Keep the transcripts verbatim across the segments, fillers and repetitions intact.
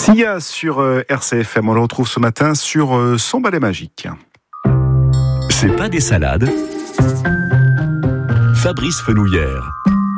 Sia sur euh, R C F M, on le retrouve ce matin sur euh, son balai magique. C'est pas des salades. Fabrice Fenouillère.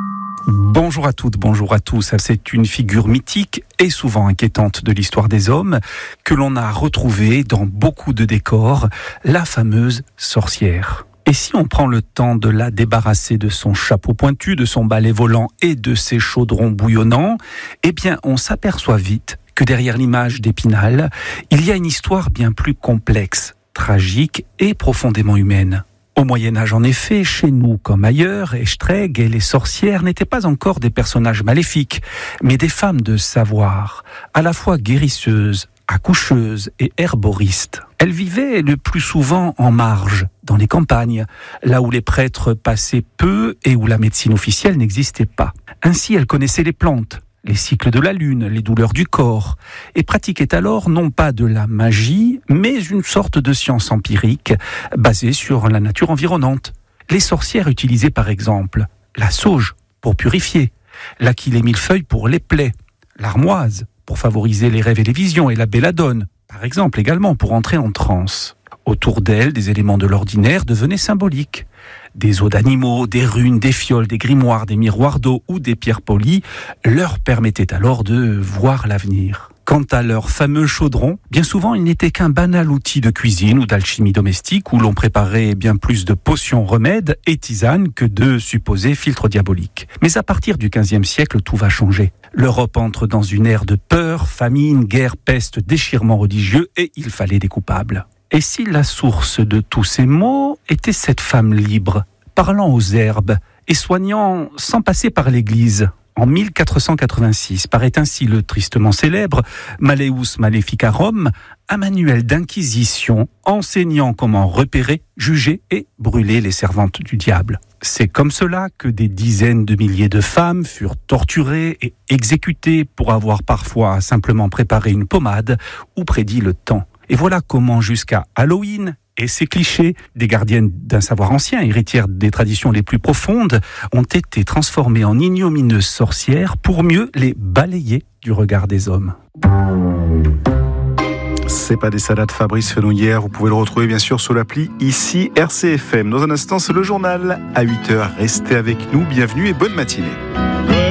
Bonjour à toutes, bonjour à tous. C'est une figure mythique et souvent inquiétante de l'histoire des hommes que l'on a retrouvée dans beaucoup de décors, la fameuse sorcière. Et si on prend le temps de la débarrasser de son chapeau pointu, de son balai volant et de ses chaudrons bouillonnants, eh bien on s'aperçoit vite que derrière l'image d'Épinal, il y a une histoire bien plus complexe, tragique et profondément humaine. Au Moyen-Âge, en effet, chez nous comme ailleurs, Echtregue et les sorcières n'étaient pas encore des personnages maléfiques, mais des femmes de savoir, à la fois guérisseuses, accoucheuses et herboristes. Elles vivaient le plus souvent en marge, dans les campagnes, là où les prêtres passaient peu et où la médecine officielle n'existait pas. Ainsi, elles connaissaient les plantes, les cycles de la lune, les douleurs du corps, et pratiquaient alors non pas de la magie, mais une sorte de science empirique basée sur la nature environnante. Les sorcières utilisaient par exemple la sauge pour purifier, l'aquil et millefeuille pour les plaies, l'armoise pour favoriser les rêves et les visions, et la belladone, par exemple également pour entrer en transe. Autour d'elles, des éléments de l'ordinaire devenaient symboliques. Des os d'animaux, des runes, des fioles, des grimoires, des miroirs d'eau ou des pierres polies leur permettaient alors de voir l'avenir. Quant à leur fameux chaudron, bien souvent il n'était qu'un banal outil de cuisine ou d'alchimie domestique où l'on préparait bien plus de potions, remèdes et tisanes que de supposés filtres diaboliques. Mais à partir du quinzième siècle, tout va changer. L'Europe entre dans une ère de peur, famine, guerre, peste, déchirement religieux et il fallait des coupables. Et si la source de tous ces maux était cette femme libre, parlant aux herbes et soignant sans passer par l'église? En mille quatre cent quatre-vingt-six paraît ainsi le tristement célèbre Malleus Maleficarum, un manuel d'inquisition enseignant comment repérer, juger et brûler les servantes du diable. C'est comme cela que des dizaines de milliers de femmes furent torturées et exécutées pour avoir parfois simplement préparé une pommade ou prédit le temps. Et voilà comment jusqu'à Halloween et ses clichés, des gardiennes d'un savoir ancien, héritières des traditions les plus profondes, ont été transformées en ignomineuses sorcières pour mieux les balayer du regard des hommes. C'est pas des salades, Fabrice Fenouillère. Vous pouvez le retrouver bien sûr sur l'appli ici R C F M. Dans un instant, c'est le journal à huit heures. Restez avec nous, bienvenue et bonne matinée.